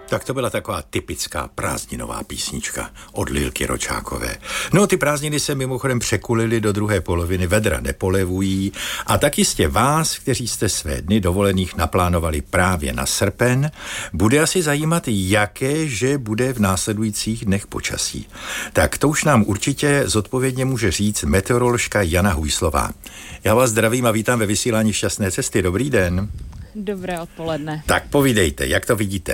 Tak to byla taková typická prázdninová písnička od Lilky Ročákové. No, ty prázdniny se mimochodem překulily do druhé poloviny, vedra nepolevují a tak jistě vás, kteří jste své dny dovolených naplánovali právě na srpen, bude asi zajímat, jaké že bude v následujících dnech počasí. Tak to už nám určitě zodpovědně může říct meteoroložka Jana Hujslová. Já vás zdravím a vítám ve vysílání Šťastné cesty. Dobrý den. Dobré odpoledne. Tak povídejte, jak to vidíte?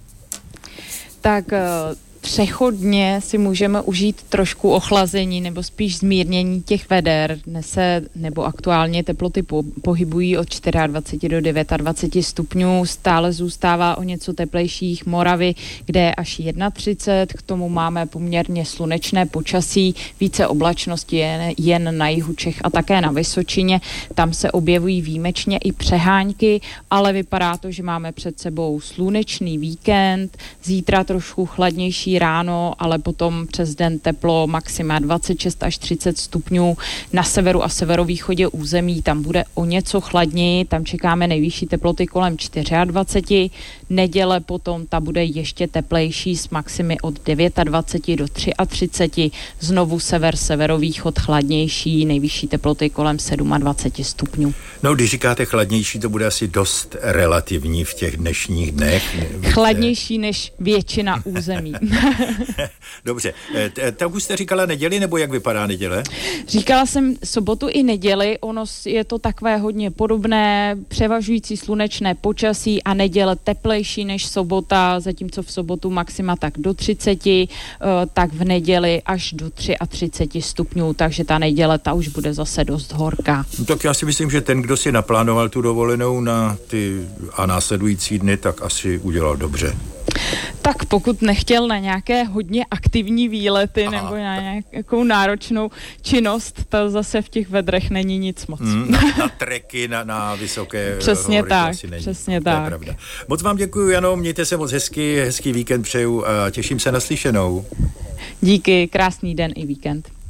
Tak přechodně si můžeme užít trošku ochlazení nebo spíš zmírnění těch veder. Dnes se nebo aktuálně teploty pohybují od 24 do 29 stupňů. Stále zůstává o něco teplejších Moravy, kde je až 31. K tomu máme poměrně slunečné počasí, více oblačnosti jen na jihu Čech a také na Vysočině. Tam se objevují výjimečně i přehánky, ale vypadá to, že máme před sebou slunečný víkend, zítra trošku chladnější ráno, ale potom přes den teplo maxima 26 až 30 stupňů. Na severu a severovýchodě území tam bude o něco chladněji, tam čekáme nejvyšší teploty kolem 24. Neděle potom ta bude ještě teplejší s maximy od 29 do 33. Znovu severovýchod chladnější, nejvyšší teploty kolem 27 stupňů. No, když říkáte chladnější, to bude asi dost relativní v těch dnešních dnech. Chladnější než většina území. Dobře, tak už jste říkala neděli, nebo jak vypadá neděle? Říkala jsem sobotu i neděli, ono je to takové hodně podobné, převažující slunečné počasí a neděle teplejší než sobota, zatímco v sobotu maxima tak do 30, tak v neděli až do 33 stupňů, takže ta neděle ta už bude zase dost horká. No, tak já si myslím, že ten, kdo si naplánoval tu dovolenou na ty a následující dny, tak asi udělal dobře. Tak pokud nechtěl na nějaké hodně aktivní výlety nebo na nějakou náročnou činnost, to zase v těch vedrech není nic moc. Na treky, na vysoké přesně hory, tak, to asi není. Přesně to je tak. Pravda. Moc vám děkuju, Jano, mějte se moc hezký víkend přeju a těším se na slyšenou. Díky, krásný den i víkend.